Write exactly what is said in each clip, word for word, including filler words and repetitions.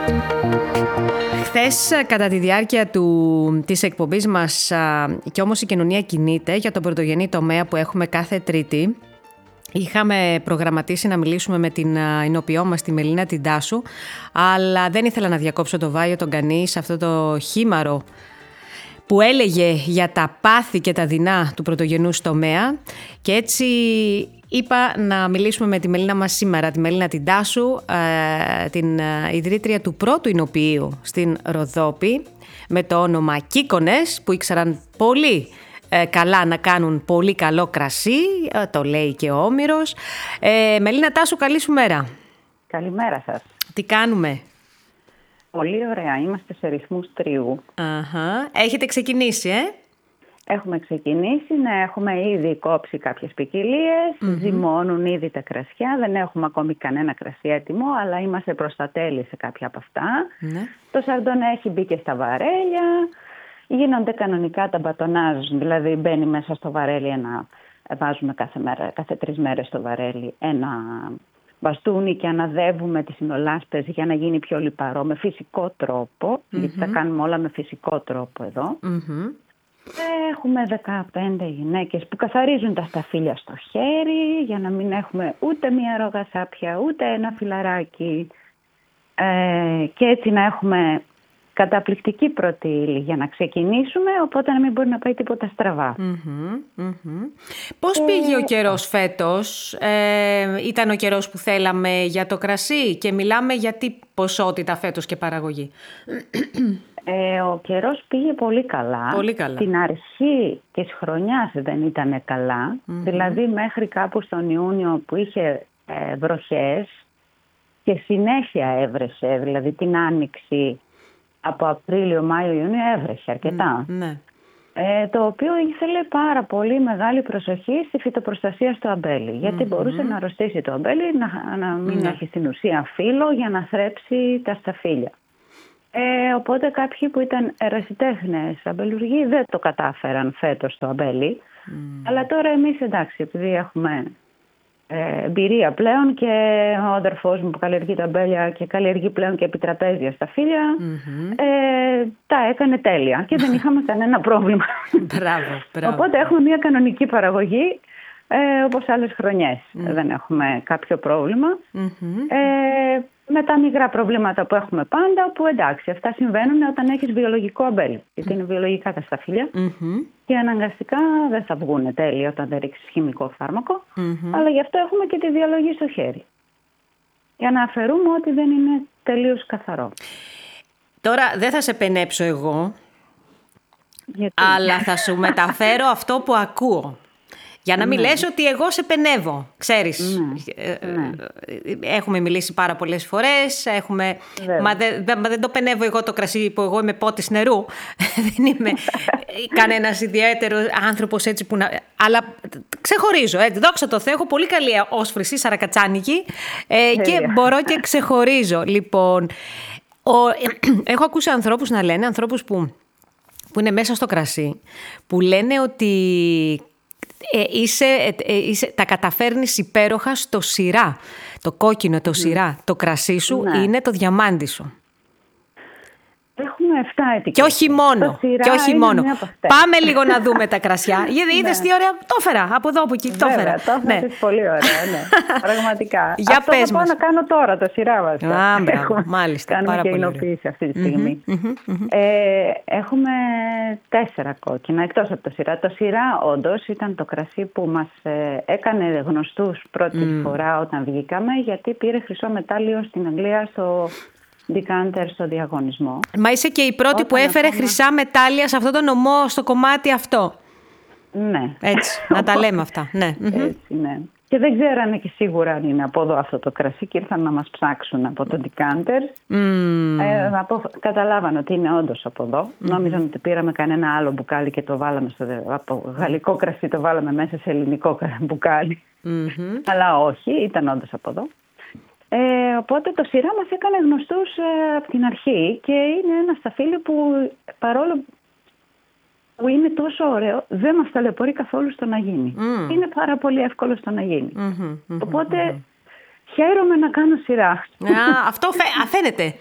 Χθες, κατά τη διάρκεια του, της εκπομπής μας «Κι όμως η κοινωνία κινείται» για τον πρωτογενή τομέα που έχουμε κάθε Τρίτη, είχαμε προγραμματίσει να μιλήσουμε με την εινοποιό μας, τη Μελίνα την Τάσου, αλλά δεν ήθελα να διακόψω το Βάιο τον Κανή σε αυτό το χήμαρο που έλεγε για τα πάθη και τα δεινά του πρωτογενούς τομέα, και έτσι είπα να μιλήσουμε με τη Μελίνα μας σήμερα, τη Μελίνα την Τάσου, την ιδρύτρια του πρώτου εινοποιείου στην Ροδόπη, με το όνομα Κίκονες, που ήξεραν πολύ καλά να κάνουν πολύ καλό κρασί, το λέει και ο Όμηρος. Ε, Μελίνα Τάσου, καλή σου μέρα. Καλημέρα σας. Τι κάνουμε? Πολύ ωραία, είμαστε σε ρυθμούς τρίου. Αχα. Έχετε ξεκινήσει, ε? Έχουμε ξεκινήσει, ναι, έχουμε ήδη κόψει κάποιες ποικιλίες, mm-hmm. ζυμώνουν ήδη τα κρασιά, δεν έχουμε ακόμη κανένα κρασί έτοιμο, αλλά είμαστε προς τα τέλη σε κάποια από αυτά. Mm-hmm. Το σαρντόνε έχει μπει και στα βαρέλια, γίνονται κανονικά τα μπατονάζ, δηλαδή μπαίνει μέσα στο βαρέλι ένα, βάζουμε κάθε, μέρα, κάθε τρεις μέρες στο βαρέλι ένα μπαστούνι και αναδεύουμε τις συνολάσπες για να γίνει πιο λιπαρό με φυσικό τρόπο, mm-hmm. γιατί τα κάνουμε όλα με φυσικό τρόπο εδώ. Mm-hmm. Έχουμε δεκαπέντε γυναίκες που καθαρίζουν τα σταφύλια στο χέρι για να μην έχουμε ούτε μία ρογασάπια ούτε ένα φιλαράκι, ε, και έτσι να έχουμε καταπληκτική πρώτη ύλη για να ξεκινήσουμε, οπότε να μην μπορεί να πάει τίποτα στραβά. Mm-hmm, mm-hmm. Πώς ε... πήγε ο καιρός φέτος? Ε, ήταν ο καιρός που θέλαμε για το κρασί και μιλάμε για τι ποσότητα φέτος και παραγωγή? Ε, ο καιρός πήγε πολύ καλά. Πολύ καλά. Την αρχή της χρονιάς δεν ήταν καλά. Mm-hmm. Δηλαδή μέχρι κάπου στον Ιούνιο που είχε ε, βροχές και συνέχεια έβρεσε. Δηλαδή την Άνοιξη από Απρίλιο, Μάιο, Ιούνιο έβρεχε αρκετά. Mm-hmm. Ε, το οποίο ήθελε πάρα πολύ μεγάλη προσοχή στη φυτοπροστασία στο αμπέλι. Γιατί mm-hmm. μπορούσε να αρρωστήσει το αμπέλι, να, να μην mm-hmm. έχει στην ουσία φύλλο για να θρέψει τα σταφύλια. Ε, οπότε κάποιοι που ήταν ερασιτέχνες αμπελουργοί δεν το κατάφεραν φέτος το αμπέλι. Mm. Αλλά τώρα εμείς, εντάξει, επειδή έχουμε ε, εμπειρία πλέον και ο αδερφός μου που καλλιεργεί τα αμπέλια και καλλιεργεί πλέον και επιτραπέζια σταφύλια, mm-hmm. ε, τα έκανε τέλεια και δεν είχαμε κανένα πρόβλημα. Μπράβο, μπράβο. Οπότε έχουμε μια κανονική παραγωγή, ε, όπως άλλες χρονιές. Mm. Δεν έχουμε κάποιο πρόβλημα. Mm-hmm. Ε, με τα μικρά προβλήματα που έχουμε πάντα, που εντάξει, αυτά συμβαίνουν όταν έχεις βιολογικό αμπέλι. Γιατί είναι βιολογικά τα σταφύλια mm-hmm. και αναγκαστικά δεν θα βγουν τέλεια όταν δεν ρίξεις χημικό φάρμακο. Mm-hmm. Αλλά γι' αυτό έχουμε και τη διαλογή στο χέρι. Για να αφαιρούμε ότι δεν είναι τελείως καθαρό. Τώρα δεν θα σε πενέψω εγώ, γιατί? Αλλά θα σου μεταφέρω αυτό που ακούω. Για να μην ναι. λες ότι εγώ σε πενεύω, ξέρεις. Ναι. Ναι. Έχουμε μιλήσει πάρα πολλές φορές, έχουμε... Μα δεν, δε, δεν το πενεύω εγώ το κρασί που εγώ είμαι πότης νερού. Δεν είμαι κανένας ιδιαίτερος άνθρωπος έτσι που να... Αλλά ξεχωρίζω, έτσι, δόξα τω Θεώ, έχω πολύ καλή όσφρηση σαρακατσάνικη ε, και μπορώ και ξεχωρίζω. Λοιπόν, ο, έχω ακούσει ανθρώπους να λένε, ανθρώπους που, που είναι μέσα στο κρασί, που λένε ότι... Ε, είσαι, ε, είσαι, τα καταφέρνεις υπέροχα στο σιρά. Το κόκκινο, το σιρά. Mm. Το κρασί σου ναι. είναι το διαμάντι σου. Έχουμε εφτά ετικέτες. Και όχι μόνο. Και όχι μόνο. Πάμε λίγο να δούμε τα κρασιά. Γιατί είδες τι ωραία. Το έφερα από εδώ, από εκεί. Το έφερα. Το έφερα. Ναι. Πολύ ωραία. Ναι. Πραγματικά. Για αυτό πες θα πάω μας. να κάνω τώρα το σιρά μας. Α, μπράβο. Μάλιστα. Κάνουμε πάρα και πολύ εινοποίηση αυτή τη στιγμή. Mm-hmm, mm-hmm. Ε, έχουμε τέσσερα κόκκινα εκτός από το σιρά. Το σιρά όντως ήταν το κρασί που μας ε, έκανε γνωστούς πρώτη mm. φορά όταν βγήκαμε, γιατί πήρε χρυσό μετάλλιο στην Αγγλία στο Decanter στο διαγωνισμό. Μα είσαι και η πρώτη όταν που έφερε ακόμα... χρυσά μετάλλια σε αυτό το νομό, στο κομμάτι αυτό. Ναι. Έτσι, να τα λέμε αυτά. Ναι. Έτσι, ναι. Και δεν ξέρανε και σίγουρα αν είναι από εδώ αυτό το κρασί και ήρθαν να μας ψάξουν από το Decanter. Mm. Ε, από, καταλάβανε ότι είναι όντως από εδώ. Mm. Νόμιζαν ότι πήραμε κανένα άλλο μπουκάλι και το βάλαμε στο, από γαλλικό κρασί το βάλαμε μέσα σε ελληνικό μπουκάλι. Mm-hmm. Αλλά όχι, ήταν όντως από εδώ. Ε, οπότε το σιρά μας έκανε γνωστούς ε, από την αρχή και είναι ένα σταφύλι που παρόλο που είναι τόσο ωραίο δεν μας ταλαιπωρεί καθόλου στο να γίνει. Mm. Είναι πάρα πολύ εύκολο στο να γίνει. Mm-hmm, mm-hmm, οπότε mm-hmm. χαίρομαι να κάνω σιρά. Α, αυτό φαι... φαίνεται. Έτσι.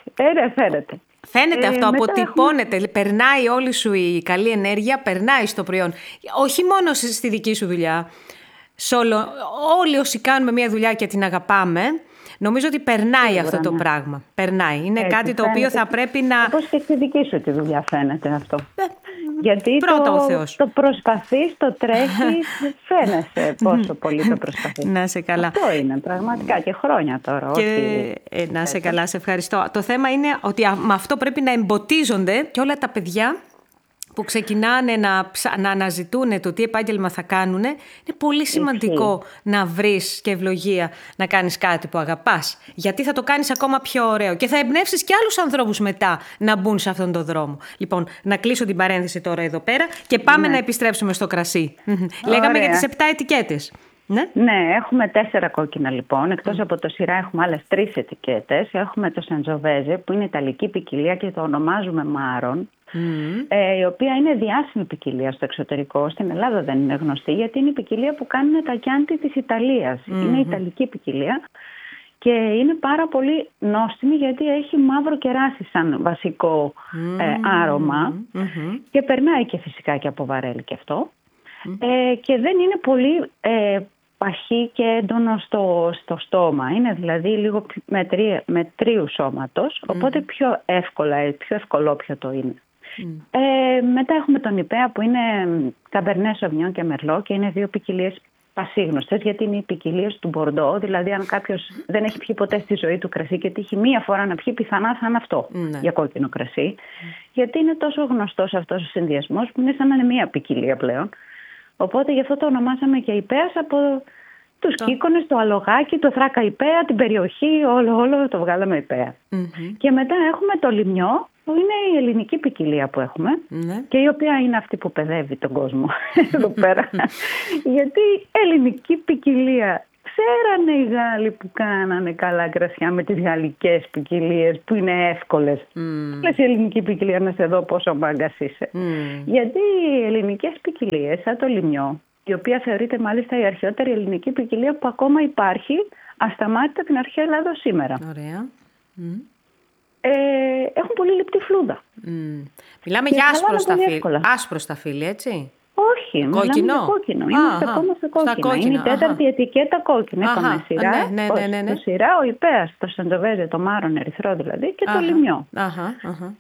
Ε, ναι, φαίνεται. Φαίνεται ε, αυτό, αποτυπώνεται, έχουμε... περνάει όλη σου η καλή ενέργεια, περνάει στο προϊόν. Όχι μόνο στη δική σου δουλειά, όλο, όλοι όσοι κάνουμε μια δουλειά και την αγαπάμε, νομίζω ότι περνάει Σίγουρα, αυτό το ναι. πράγμα. Περνάει. Είναι Έτσι, κάτι το οποίο θα πρέπει να... Όπως και στη δική σου τη δουλειά φαίνεται αυτό. Ε, Γιατί πρώτα το, ο Θεός. το προσπαθείς, το τρέχεις, φαίνεσαι πόσο πολύ το προσπαθείς. Να σε καλά. Αυτό είναι πραγματικά και χρόνια τώρα. Και, όχι... ε, να σε καλά, σε ευχαριστώ. Το θέμα είναι ότι με αυτό πρέπει να εμποτίζονται και όλα τα παιδιά που ξεκινάνε να, να αναζητούν το τι επάγγελμα θα κάνουν. Είναι πολύ σημαντικό Εσύ. να βρεις και ευλογία να κάνεις κάτι που αγαπάς. Γιατί θα το κάνεις ακόμα πιο ωραίο και θα εμπνεύσεις και άλλους ανθρώπους μετά να μπουν σε αυτόν τον δρόμο. Λοιπόν, να κλείσω την παρένθεση τώρα εδώ πέρα και πάμε ναι. να επιστρέψουμε στο κρασί. Λέγαμε για τις επτά ετικέτες. Ναι. ναι, έχουμε τέσσερα κόκκινα λοιπόν. Εκτός mm. από το σειρά έχουμε άλλες τρεις ετικέτες. Έχουμε το Sangiovese που είναι ιταλική ποικιλία και το ονομάζουμε Maron. Mm. Ε, η οποία είναι διάσημη ποικιλία στο εξωτερικό. Στην Ελλάδα δεν είναι γνωστή γιατί είναι η ποικιλία που κάνουν τα Chianti της Ιταλίας. Mm-hmm. Είναι ιταλική ποικιλία και είναι πάρα πολύ νόστιμη γιατί έχει μαύρο κεράσι σαν βασικό mm-hmm. ε, άρωμα mm-hmm. και περνάει και φυσικά και από βαρέλι και αυτό. Mm-hmm. Ε, και δεν είναι πολύ ε, παχύ και έντονο στο, στο στόμα. Είναι δηλαδή λίγο μετρί, μετρίου σώματος, οπότε mm-hmm. πιο εύκολα, πιο ευκολόπιατο είναι. Mm. Ε, μετά έχουμε τον Ιππέα που είναι Cabernet Sauvignon και Merlot και είναι δύο ποικιλίες πασίγνωστες γιατί είναι οι ποικιλίες του Μπορντό. Δηλαδή αν κάποιος δεν έχει πιει ποτέ στη ζωή του κρασί και τύχει μία φορά να πιει, πιθανά θα είναι αυτό mm. για κόκκινο κρασί. Mm. Γιατί είναι τόσο γνωστός αυτός ο συνδυασμός που είναι σαν να είναι μία ποικιλία πλέον. Οπότε γι' αυτό το ονομάσαμε και Ιππέας από τους το... κύκονες, το αλογάκι, το θράκα Ιππέα, την περιοχή, όλο, όλο το βγάλαμε Ιππέα. Mm-hmm. Και μετά έχουμε το Λιμιό, που είναι η ελληνική ποικιλία που έχουμε mm-hmm. και η οποία είναι αυτή που παιδεύει τον κόσμο εδώ πέρα. Γιατί ελληνική ποικιλία, ξέρανε οι Γάλλοι που κάνανε καλά κρασιά με τις γαλλικές ποικιλίες που είναι εύκολες. Mm. Λες η ελληνική ποικιλία να σε δω πόσο μάγκας είσαι. Mm. Γιατί οι ελληνικές ποικιλίες, σαν το Λιμιό, η οποία θεωρείται μάλιστα η αρχαιότερη ελληνική ποικιλία που ακόμα υπάρχει ασταμάτητα την αρχαία Ελλάδα σήμερα. Ωραία. Mm. Ε, έχουν πολύ λεπτή φλούδα. Mm. Μιλάμε και για άσπρο σταφύλι. Άσπρο σταφύλι, έτσι. Όχι, κόκκινο. Μιλάμε για κόκκινο. Είμαστε Αχα. ακόμα σε κόκκινο. κόκκινο. Είναι η τέταρτη Αχα. ετικέτα κόκκινη. Είπαμε σειρά. Ναι, ναι, ναι, ναι, ναι. Το σειρά, ο Ιππέας, το Sangiovese, το Maron ερυθρό δηλαδή και Αχα. το Λιμιό. Αχα. Αχα.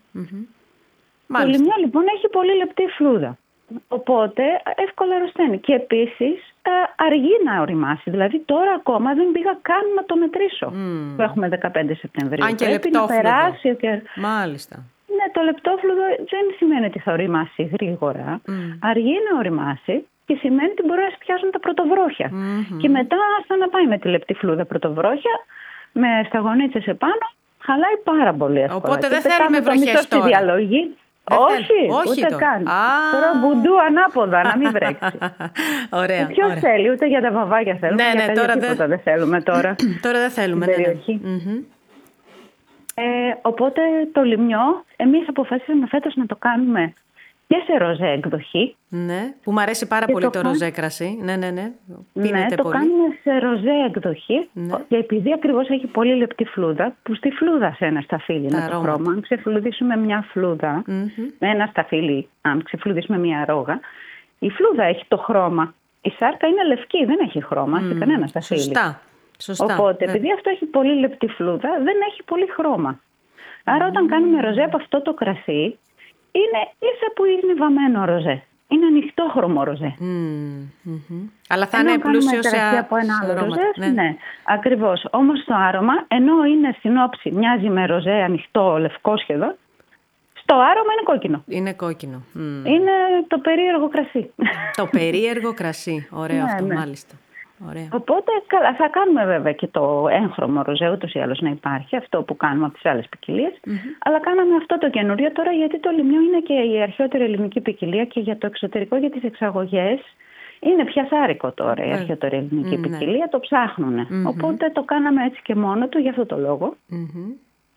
Το Λιμιό λοιπόν έχει πολύ λεπτή φλούδα. Οπότε εύκολα αρρωσταίνει. Και επίσης αργεί να οριμάσει. Δηλαδή τώρα ακόμα δεν πήγα καν να το μετρήσω. Mm. Που έχουμε δεκαπέντε Σεπτεμβρίου. Αν και λεπτόφλουδο. Και... Μάλιστα. Ναι, το λεπτόφλουδο δεν σημαίνει ότι θα οριμάσει γρήγορα. Mm. Αργεί να οριμάσει και σημαίνει ότι μπορεί να σπιάζουν τα πρωτοβρόχια. Mm-hmm. Και μετά, σαν να πάει με τη λεπτή φλούδα πρωτοβρόχια, με σταγονίτσες επάνω, χαλάει πάρα πολύ εύκολα. Οπότε δεν θέλουμε βροχές τώρα. Διαλογή. Όχι, όχι, ούτε το. καν. Α. Τώρα μπουντού ανάποδα, να μην βρέξει. Ωραία. Ποιος θέλει, ούτε για τα βαβάκια θέλουμε. Ναι, ναι, για τώρα τίποτα δε... δεν θέλουμε τώρα. Τώρα δεν θέλουμε, ναι, ναι. Mm-hmm. Ε, οπότε το Λιμιό, εμείς αποφασίσαμε φέτος να το κάνουμε και σε ροζέ εκδοχή. Ναι, που μου αρέσει πάρα πολύ το, το ροζέ κρασί. Ναι, ναι, ναι. Ναι, το πολύ. κάνουμε σε ροζέ εκδοχή. Ναι. Και επειδή ακριβώς έχει πολύ λεπτή φλούδα, που στη φλούδα σε ένα σταφύλι είναι το χρώμα. Αν ξεφλουδίσουμε μια φλούδα, mm-hmm. με ένα σταφύλι, αν ξεφλουδίσουμε μια ρόγα, η φλούδα έχει το χρώμα. Η σάρκα είναι λευκή, δεν έχει χρώμα mm. σε κανένα σταφύλι. Σωστά. Σωστά. Οπότε, ναι. επειδή αυτό έχει πολύ λεπτή φλούδα, δεν έχει πολύ χρώμα. Άρα, mm. όταν κάνουμε ροζέ από αυτό το κρασί, είναι ίσα που είναι βαμμένο ροζέ. Είναι ανοιχτόχρωμο ροζέ. Mm-hmm. Αλλά θα είναι πλούσιο σε από ένα άλλο ροζέ. Ναι, ναι, ακριβώς. Όμως το άρωμα, ενώ είναι στην όψη, μοιάζει με ροζέ ανοιχτό, λευκό σχεδόν, στο άρωμα είναι κόκκινο. Είναι κόκκινο. Mm. Είναι το περίεργο κρασί. Το περίεργο κρασί. Ωραίο ναι, αυτό, ναι. μάλιστα. Ωραία. Οπότε καλά, θα κάνουμε βέβαια και το έγχρωμο ροζέ, ούτως ή άλλως να υπάρχει, αυτό που κάνουμε από τις άλλες ποικιλίες. Mm-hmm. Αλλά κάναμε αυτό το καινούριο τώρα, γιατί το Λιμιό είναι και η αρχαιότερη ελληνική ποικιλία και για το εξωτερικό, για τις εξαγωγές, είναι πια σάρικο τώρα η αρχαιότερη ελληνική mm-hmm. ποικιλία, το ψάχνουν. Mm-hmm. Οπότε το κάναμε έτσι και μόνο του, για αυτό το λόγο. Mm-hmm.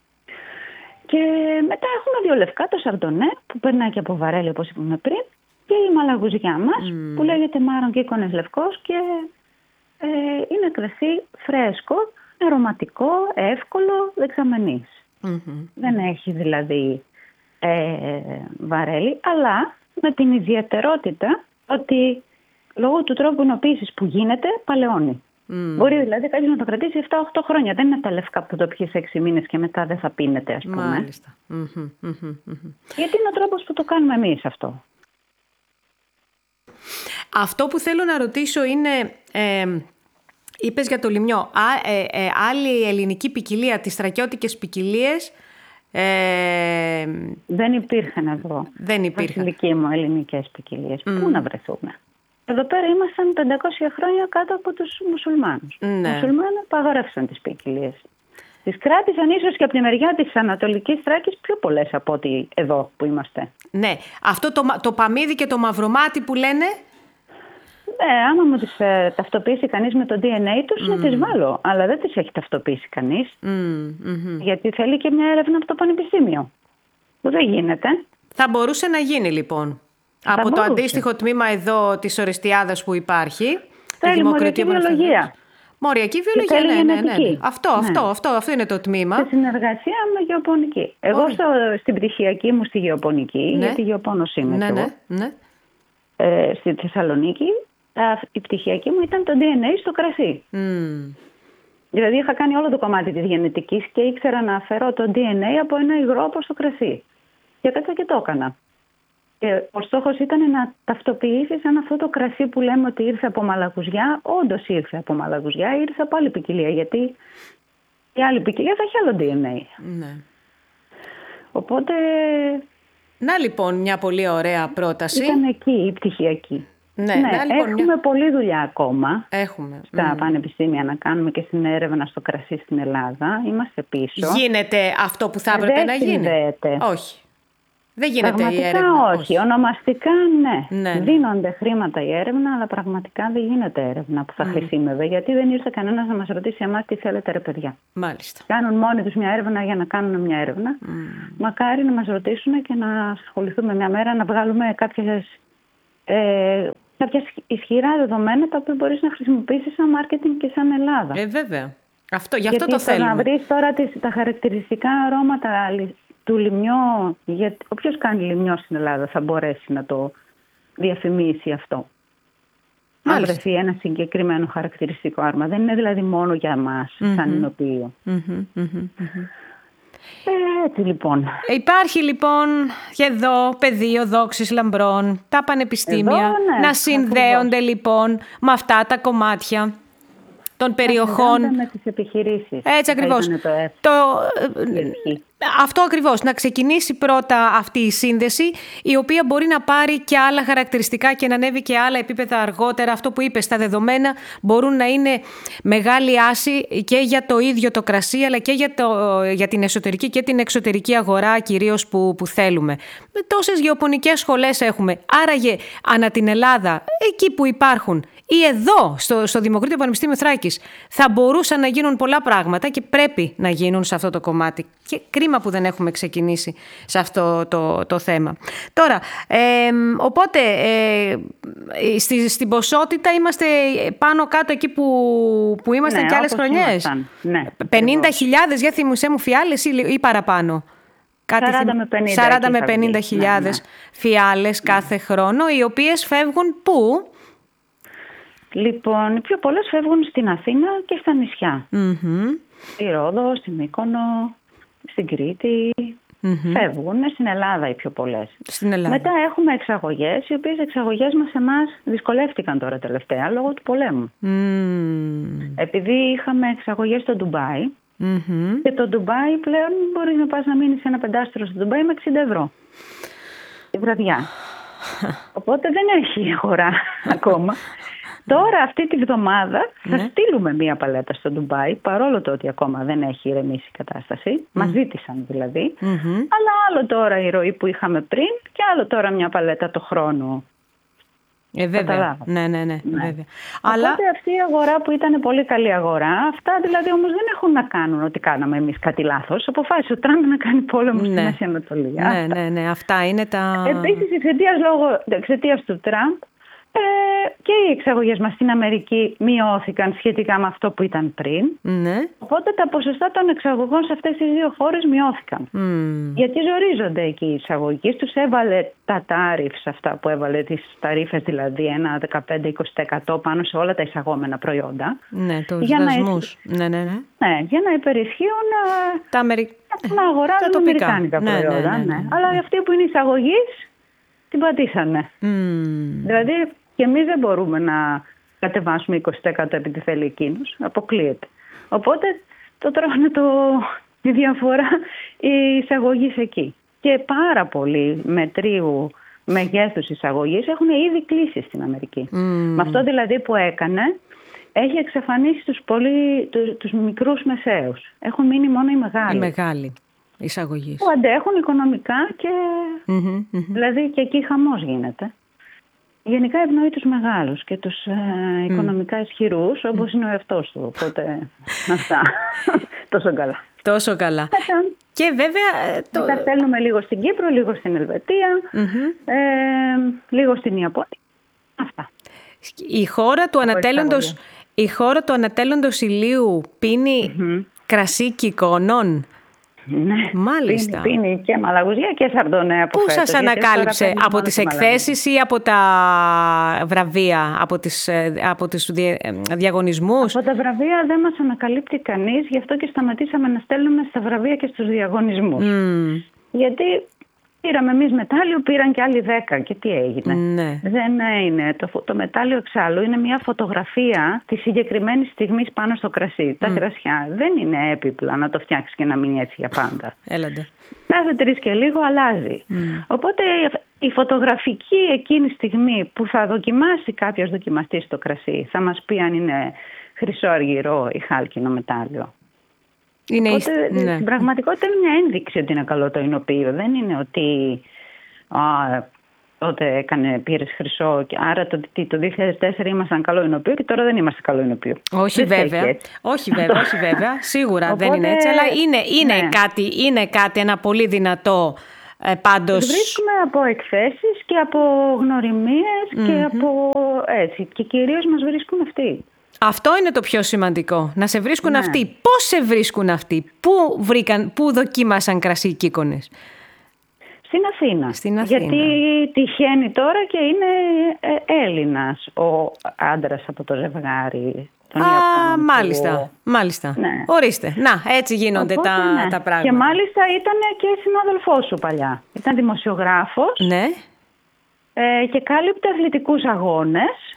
Και μετά έχουμε δύο λευκά, το Σαρντονέ, που περνάει και από βαρέλι, όπως είπαμε πριν, και η μαλαγουζιά μας, mm. που λέγεται Maron Κύκονες Λευκός και ε, είναι κρασί φρέσκο, αρωματικό, εύκολο, δεξαμενής. Mm-hmm. Δεν έχει δηλαδή ε, βαρέλι, αλλά με την ιδιαιτερότητα ότι λόγω του τρόπου εινοποίησης που γίνεται, παλαιώνει. Mm. Μπορεί δηλαδή κάτι να το κρατήσει επτά οχτώ χρόνια. Δεν είναι τα λευκά που το πιείς έξι μήνες και μετά δεν θα πίνεται, ας πούμε. Μάλιστα. Mm-hmm, mm-hmm, mm-hmm. Γιατί είναι ο τρόπος που το κάνουμε εμείς αυτό. Αυτό που θέλω να ρωτήσω είναι, ε, είπες για το λιμνιό, Α, ε, ε, άλλη ελληνική ποικιλία, τις στρακιώτικες ποικιλίες. Ε, δεν υπήρχαν εδώ. Δεν υπήρχαν. Βασιλική μου ελληνικές ποικιλίες. Mm. Πού να βρεθούμε. Εδώ πέρα ήμασταν πεντακόσια χρόνια κάτω από τους μουσουλμάνους. Ναι. Οι μουσουλμάνοι απαγορεύσαν τις ποικιλίες. Τις κράτησαν ίσως και από τη μεριά της Ανατολικής Θράκης πιο πολλές από ότι εδώ που είμαστε. Ναι. Αυτό το, το παμίδι και το μαυρομάτι που λένε. Ναι, άμα μου τις ε, ταυτοποιήσει κανείς με το ντι εν έι τους, mm. να τις βάλω. Αλλά δεν τις έχει ταυτοποιήσει κανείς. Mm. Mm-hmm. Γιατί θέλει και μια έρευνα από το πανεπιστήμιο. Που δεν γίνεται. Θα μπορούσε να γίνει λοιπόν. Θα από μπορούσε. Το αντίστοιχο τμήμα εδώ της Ορεστιάδας που υπάρχει. Θέλει μοριακή βιολογία. Μοριακή βιολογία, ναι, ναι, ναι, ναι. Αυτό, ναι. Αυτό, αυτό, αυτό είναι το τμήμα. Σε συνεργασία με γεωπονική. Εγώ στο, στην πτυχιακή μου στη γεωπονική, ναι. γιατί γεωπόνος είμαι ναι, και ναι, εγώ, ναι. Ε, στη Θεσσαλονίκη, η πτυχιακή μου ήταν το ντι εν έι στο κρασί. Mm. Δηλαδή είχα κάνει όλο το κομμάτι της γενετικής και ήξερα να φέρω το ντι εν έι από ένα υγρό όπως το κρασί. Και έκανα και το έκανα. Και ο στόχος ήταν να ταυτοποιήσεις αν αυτό το κρασί που λέμε ότι ήρθε από μαλακουζιά, όντως ήρθε από μαλακουζιά ή ήρθε από άλλη ποικιλία. Γιατί η άλλη ποικιλία θα έχει άλλο ντι εν έι. Ναι. Οπότε. Να λοιπόν μια πολύ ωραία πρόταση. Ήταν εκεί η πτυχιακή. Ναι, ναι, να, λοιπόν, έχουμε μια... πολλή δουλειά ακόμα. Έχουμε. Στα mm. πανεπιστήμια να κάνουμε και στην έρευνα στο κρασί στην Ελλάδα. Είμαστε πίσω. Γίνεται αυτό που θα έπρεπε Δεν να γίνει. συνδέεται. Όχι. Δεν γίνεται πραγματικά η έρευνα. Όχι. όχι. Ονομαστικά ναι. ναι. Δίνονται χρήματα η έρευνα, αλλά πραγματικά δεν γίνεται έρευνα που θα mm. χρησιμεύε. Γιατί δεν ήρθε κανένας να μας ρωτήσει εμάς τι θέλετε, ρε παιδιά. Μάλιστα. Κάνουν μόνοι τους μια έρευνα για να κάνουν μια έρευνα. Mm. Μακάρι να μας ρωτήσουν και να ασχοληθούμε μια μέρα να βγάλουμε κάποιες, ε, κάποια ισχυρά δεδομένα τα οποία μπορείς να χρησιμοποιήσεις σαν μάρκετινγκ και σαν Ελλάδα. Ε, βέβαια. Αυτό, γι' αυτό γιατί το θέλουμε. Να βρεις τώρα τις, τα χαρακτηριστικά αρώματα του λιμνιό, γιατί όποιος κάνει λιμνιό στην Ελλάδα θα μπορέσει να το διαφημίσει αυτό. Να βρεθεί ένα συγκεκριμένο χαρακτηριστικό άρωμα. Δεν είναι δηλαδή μόνο για εμάς, mm-hmm. σαν εινοποιείο. Mm-hmm, mm-hmm. Ε, έτσι λοιπόν. Υπάρχει λοιπόν και εδώ πεδίο δόξης λαμπρών, τα πανεπιστήμια, εδώ, ναι, να συνδέονται ακριβώς. Λοιπόν με αυτά τα κομμάτια των περιοχών. Με τις επιχειρήσεις. Έτσι ακριβώς. Το, το, αυτό ακριβώς. Να ξεκινήσει πρώτα αυτή η σύνδεση, η οποία μπορεί να πάρει και άλλα χαρακτηριστικά και να ανέβει και άλλα επίπεδα αργότερα. Αυτό που είπες, τα δεδομένα μπορούν να είναι μεγάλη άση και για το ίδιο το κρασί, αλλά και για, το, για την εσωτερική και την εξωτερική αγορά κυρίως που, που θέλουμε. Τόσες γεωπονικές σχολές έχουμε. Άραγε ανά την Ελλάδα, εκεί που υπάρχουν, ή εδώ, στο, στο Δημοκρίτιο Πανεπιστήμιο Θράκης, θα μπορούσαν να γίνουν πολλά πράγματα και πρέπει να γίνουν σε αυτό το κομμάτι. Και κρίμα που δεν έχουμε ξεκινήσει σε αυτό το, το θέμα. Τώρα, ε, οπότε, ε, στη, στην ποσότητα είμαστε πάνω κάτω εκεί που, που ήμασταν ναι, και άλλες χρονιές. Ναι, πενήντα χιλιάδες, για θυμούσέ μου, φιάλες ή, ή παραπάνω. Κάτι σαράντα με πενήντα χιλιάδες ναι, ναι. φιάλες ναι. κάθε χρόνο, οι οποίες φεύγουν πού? Λοιπόν, οι πιο πολλές φεύγουν στην Αθήνα και στα νησιά. Mm-hmm. Στη Ρόδο, στη Μύκονο, στην Κρήτη. Mm-hmm. Φεύγουν στην Ελλάδα οι πιο πολλές. Στην Ελλάδα. Μετά έχουμε εξαγωγές, οι οποίες εξαγωγές μας εμάς δυσκολεύτηκαν τώρα τελευταία λόγω του πολέμου. Mm. Επειδή είχαμε εξαγωγές στο Ντουμπάι mm-hmm. και το Ντουμπάι πλέον μπορεί να πας να μείνεις σε ένα πεντάστερο στο Ντουμπάι με εξήντα ευρώ τη βραδιά. Οπότε δεν έχει αγορά ακόμα. Τώρα αυτή τη βδομάδα θα ναι. στείλουμε μία παλέτα στο Ντουμπάι, παρόλο το ότι ακόμα δεν έχει ηρεμήσει η κατάσταση. Mm. Μας ζήτησαν δηλαδή. Mm-hmm. Αλλά άλλο τώρα η ροή που είχαμε πριν και άλλο τώρα μια παλέτα το χρόνο. Ε, βέβαια. Ναι, ναι, ναι, ναι. Βέβαια. Οπότε Αλλά αυτή η αγορά που ήταν πολύ καλή αγορά, αυτά δηλαδή όμως δεν έχουν να κάνουν ότι κάναμε εμείς κάτι λάθος. Αποφάσισε ο Τραμπ να κάνει πόλεμο ναι. στη Μέση Ανατολή. Ναι, ναι, ναι, αυτά είναι τα... Επίσης, εξαιτίας, λόγω, εξαιτίας του Τραμπ, Ε, και οι εξαγωγές μας στην Αμερική μειώθηκαν σχετικά με αυτό που ήταν πριν. Ναι. Οπότε τα ποσοστά των εξαγωγών σε αυτές τις δύο χώρες μειώθηκαν. Mm. Γιατί ζορίζονται εκεί οι εισαγωγείς. Τους έβαλε τα tariffs, αυτά που έβαλε, τις ταρίφες δηλαδή ένα δεκαπέντε με είκοσι τοις εκατό πάνω σε όλα τα εισαγόμενα προϊόντα. Ναι, τους δασμούς. Να... Ναι, ναι, ναι. Ναι, για να υπερισχύουν τα Αμερι... να αγοράζουν τα αμερικάνικα ναι, προϊόντα. ναι, ναι, ναι, ναι. Αλλά αυτοί που είναι εισαγωγείς την πατήσανε. Mm. Δηλαδή και εμείς δεν μπορούμε να κατεβάσουμε είκοσι τοις εκατό επειδή θέλει εκείνος. Αποκλείεται. Οπότε το τρώνε το, τη διαφορά οι εισαγωγείς εκεί. Και πάρα πολλοί μετρίου μεγέθους εισαγωγείς έχουν ήδη κλείσει στην Αμερική. Mm. Με αυτό δηλαδή που έκανε, έχει εξαφανίσει τους, πολύ, τους, τους μικρούς μεσαίους. Έχουν μείνει μόνο οι μεγάλοι. Οι μεγάλοι εισαγωγείς. Που αντέχουν οικονομικά και mm-hmm, mm-hmm. δηλαδή και εκεί χαμός γίνεται. Γενικά ευνοεί τους μεγάλους και τους ε, οικονομικά ισχυρούς, όπως είναι ο εαυτός του. Οπότε αυτά. Τόσο καλά. Τόσο καλά. Και βέβαια... Το... Τα στέλνουμε λίγο στην Κύπρο, λίγο στην Ελβετία, mm-hmm. ε, λίγο στην Ιαπωνία. Αυτά. Η χώρα του ανατέλλοντος, η χώρα του ανατέλλοντος ηλίου πίνει mm-hmm. κρασί κυκώνων. Ναι, μάλιστα. Πίνει, πίνει και μαλαγουζία και σαρντονέ από Πού σας ανακάλυψε, από τις εκθέσεις ή από τα βραβεία, από, τις, από τις διαγωνισμούς? Από τα βραβεία δεν μας ανακαλύπτει κανείς, γι' αυτό και σταματήσαμε να στέλνουμε στα βραβεία και στους διαγωνισμούς. Mm. Γιατί πήραμε εμείς μετάλλιο, πήραν και άλλοι δέκα και τι έγινε? Ναι. Δεν είναι. Το, το μετάλλιο εξάλλου είναι μια φωτογραφία της συγκεκριμένης στιγμής πάνω στο κρασί. Mm. Τα κρασιά δεν είναι έπιπλα να το φτιάξεις και να μείνει έτσι για πάντα. Έλαντε. Κάθε τρεις και λίγο αλλάζει. Mm. Οπότε η φωτογραφική εκείνη στιγμή που θα δοκιμάσει κάποιος δοκιμαστής το κρασί θα μας πει αν είναι χρυσό, αργυρό ή χάλκινο μετάλλιο. Είναι Οπότε, ναι. Στην πραγματικότητα είναι μια ένδειξη ότι είναι καλό το εινοποιείο. Δεν είναι ότι α, τότε έκανε, πήρες χρυσό και άρα το, το δύο χιλιάδες τέσσερα ήμασταν καλό εινοποιείο και τώρα δεν είμαστε καλό εινοποιείο. Όχι δεν βέβαια, όχι βέβαια, όχι βέβαια. Σίγουρα Οπότε, δεν είναι έτσι, αλλά είναι, είναι, ναι. κάτι, είναι κάτι ένα πολύ δυνατό ε, πάντως. Βρίσκουμε από εκθέσεις και από γνωριμίες mm-hmm. και από έτσι. Και κυρίως μας βρίσκουν αυτοί. Αυτό είναι το πιο σημαντικό, να σε βρίσκουν ναι. αυτοί. Πώς σε βρίσκουν αυτοί, πού, βρήκαν, πού δοκίμασαν κρασί κύκονες? Στην Αθήνα. Στην Αθήνα. Γιατί τυχαίνει τώρα και είναι Έλληνας ο άντρας από το ζευγάρι. Τον Α, Ιαπώνο, μάλιστα, που... μάλιστα. Ναι. Ορίστε. Να, έτσι γίνονται Οπότε, τα, ναι. τα πράγματα. Και μάλιστα ήταν και συνάδελφός σου παλιά. Ήταν δημοσιογράφος. Ναι. Ε, και κάλυπτε αθλητικούς αγώνες.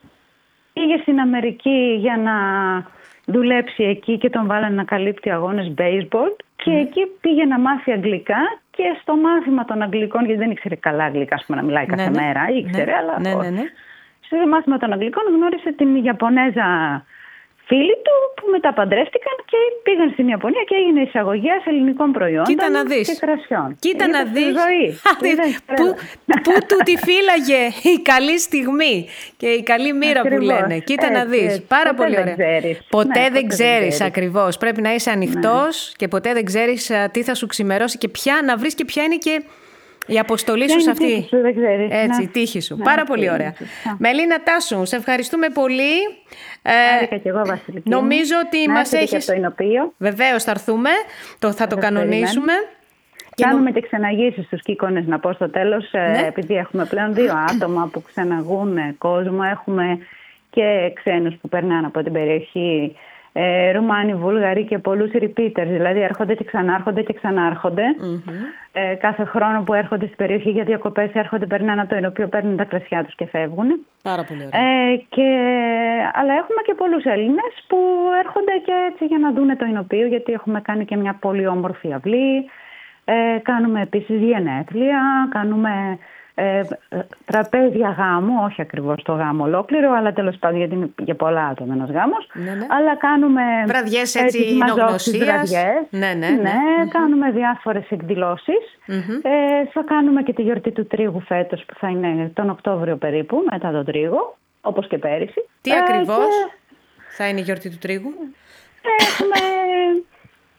Πήγε στην Αμερική για να δουλέψει εκεί και τον βάλανε να καλύπτει αγώνες baseball και mm. εκεί πήγε να μάθει αγγλικά και στο μάθημα των αγγλικών, γιατί δεν ήξερε καλά αγγλικά, ας πούμε, να μιλάει κάθε ναι, μέρα, ήξερε, ναι, αλλά ναι, ναι, ναι. στο μάθημα των αγγλικών γνώρισε την Ιαπωνέζα φίλοι του που μετά παντρεύτηκαν και πήγαν στην Ιαπωνία και έγινε εισαγωγέας ελληνικών προϊόντων και κρασιών. Κοίτα Είδες να δεις. που, που του τη φύλαγε η καλή στιγμή και η καλή μοίρα που λένε. Κοίτα έτσι, να δεις. Έτσι. Πάρα ποτέ πολύ ωραία. Ξέρεις. Ποτέ ναι, δεν ξέρεις ακριβώς. Πρέπει να είσαι ανοιχτός ναι. και ποτέ δεν ξέρεις τι θα σου ξημερώσει και ποια να βρεις και ποια είναι και η αποστολή σου σε αυτή. Τύχη σου, δεν ξέρεις. Έτσι, να. η τύχη σου. Να, Πάρα πολύ ωραία. Να. Μελίνα Τάσου, σε ευχαριστούμε πολύ. Άρικα και εγώ, Βασιλική. Νομίζω ότι να μας έχεις... και το εινοποιείο. Βεβαίως θα έρθουμε, το, θα το κανονίσουμε. Κάνουμε και ξεναγήσεις στους κύκονες, να πω στο τέλος, ναι. επειδή έχουμε πλέον δύο άτομα που ξεναγούν κόσμο. Έχουμε και ξένους που περνάνε από την περιοχή, ε, Ρουμάνοι, Βούλγαροι και πολλούς repeaters, δηλαδή έρχονται και ξανάρχονται και ξανάρχονται. Mm-hmm. Ε, κάθε χρόνο που έρχονται στην περιοχή για διακοπές έρχονται, περνάνε από το εινοποιείο, παίρνουν τα κρασιά τους και φεύγουν. Πάρα πολύ ωραία. Ε, και, αλλά έχουμε και πολλούς Έλληνες που έρχονται και έτσι για να δούνε το εινοποιείο, γιατί έχουμε κάνει και μια πολύ όμορφη αυλή. Ε, κάνουμε επίσης γενέθλια, κάνουμε ε, τραπέζια γάμου, όχι ακριβώς το γάμο ολόκληρο, αλλά τέλος πάντων γιατί είναι για πολλά άτομα ένας γάμος. Ναι, ναι. Αλλά κάνουμε βραδιές έτσι εινογνωσίας. Ναι, ναι, ναι, ναι. Mm-hmm. Κάνουμε διάφορες εκδηλώσεις. Mm-hmm. Ε, θα κάνουμε και τη γιορτή του τρίγου φέτος που θα είναι τον Οκτώβριο περίπου, μετά τον τρίγο, όπως και πέρυσι. Τι ε, ακριβώς και... θα είναι η γιορτή του τρίγου? Έχουμε...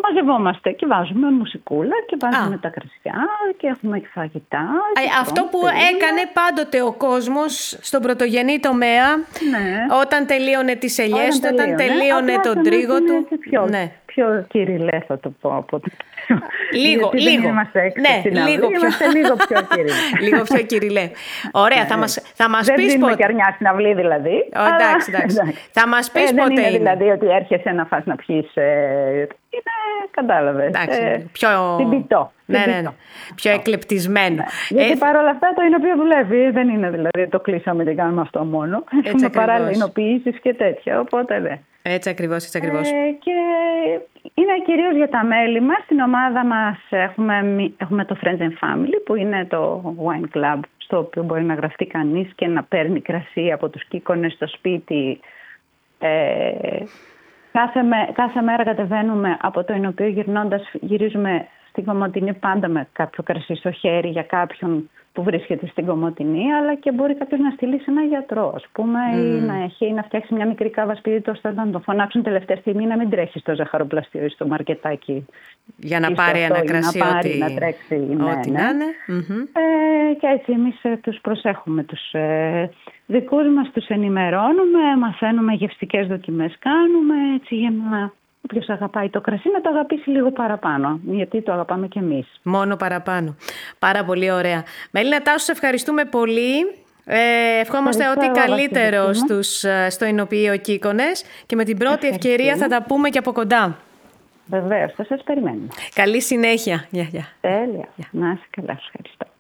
μαζευόμαστε και βάζουμε μουσικούλα και βάζουμε Α. τα κρασιά και έχουμε και φαγητά. Α, αυτό που έκανε πάντοτε ο κόσμος στον πρωτογενή τομέα, ναι. όταν τελείωνε τις ελιές του, όταν τελείωνε τον τρίγο του. Πιο, ναι. πιο κυριλέ θα το πω από το... Λίγο, λίγο. Ναι, λίγο πιο... Είμαστε λίγο πιο κυριλέ. Λίγο πιο κυριλέ. Ωραία, θα μας, θα μας δεν πεις πότε. Δεν πότε. δίνουμε καρνιά στην αυλή δηλαδή. Ο, εντάξει, εντάξει. Θα μας πεις ε, πότε δεν είναι. είναι. Δηλαδή ότι έρχεσαι να φας να πιείς... Ε, είναι, κατάλαβες. Εντάξει, ε, πιο... Συμπιτό. Ναι, ναι, ναι. Πιο εκλεπτισμένο. Ναι. Γιατί ε, παρόλα αυτά το εινοποιείο δουλεύει. Δεν είναι δηλαδή το κλείσαμε και κάνουμε αυτό μόνο. Έχουμε παράλληλα εινοποιήσεις και τέτοια. Οπότε ναι. Έτσι ακριβώς, έτσι ακριβώς. Ε, και είναι κυρίως για τα μέλη μας. Στην ομάδα μας έχουμε, έχουμε το Friends and Family που είναι το wine club στο οποίο μπορεί να γραφτεί κανείς και να παίρνει κρασί από τους κύκονες στο σπίτι. Ε, κάθε, με, κάθε μέρα κατεβαίνουμε από το εινοποιείο γυρνώντας, γυρίζουμε στην Κομοτηνή πάντα με κάποιο κρασί στο χέρι για κάποιον που βρίσκεται στην Κομοτηνή, αλλά και μπορεί κάποιος να στείλει σε ένα γιατρό, ας πούμε, mm. ή να έχει να φτιάξει μια μικρή κάβα σπίτι, ώστε να το φωνάξουν τελευταία στιγμή να μην τρέχει στο ζαχαροπλαστείο ή στο μαρκετάκι. Για να πάρει ένα κρασί, να πάρει, ότι... να τρέξει. Ό,τι ναι, να ναι. είναι. Mm-hmm. Ε, και έτσι εμείς ε, τους προσέχουμε. Τους ε, δικούς μας τους ενημερώνουμε, μαθαίνουμε γευστικές δοκιμές κάνουμε, έτσι για να... Όποιος αγαπάει το κρασί να το αγαπήσει λίγο παραπάνω, γιατί το αγαπάμε κι εμείς. Μόνο παραπάνω. Πάρα πολύ ωραία. Μελίνα Τάσου, σε ευχαριστούμε πολύ. Ε, ευχόμαστε ό,τι καλύτερο στους, στο εινοποιείο Κύκονες και με την πρώτη ευκαιρία θα τα πούμε και από κοντά. Βεβαίως, θα σας περιμένουμε. Καλή συνέχεια. Τέλεια. Να είσαι καλά, ευχαριστώ.